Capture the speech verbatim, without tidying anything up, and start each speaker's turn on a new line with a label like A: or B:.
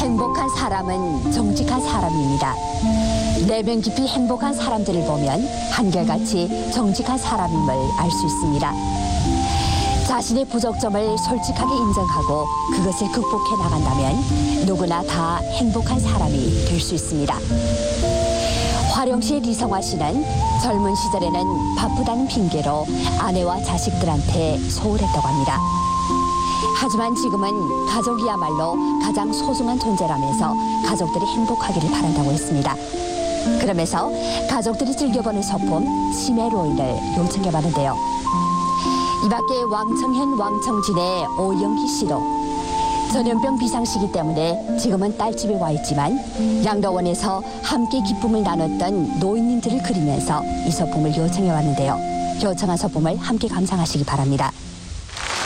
A: 행복한 사람은 정직한 사람입니다. 내면 깊이 행복한 사람들을 보면 한결같이 정직한 사람임을 알 수 있습니다. 자신의 부족점을 솔직하게 인정하고 그것을 극복해 나간다면 누구나 다 행복한 사람이 될 수 있습니다. 화령시의 리성화 씨는 젊은 시절에는 바쁘다는 핑계로 아내와 자식들한테 소홀했다고 합니다. 하지만 지금은 가족이야말로 가장 소중한 존재라면서 가족들이 행복하기를 바란다고 했습니다. 그러면서 가족들이 즐겨보는 소품 치매로이를 요청해봤는데요. 이 밖에 왕청현 왕청진의 오영기 씨도 전염병 비상시기 때문에 지금은 딸집에 와 있지만 양로원에서 함께 기쁨을 나눴던 노인님들을 그리면서 이 소품을 요청해왔는데요. 요청한 소품을 함께 감상하시기 바랍니다.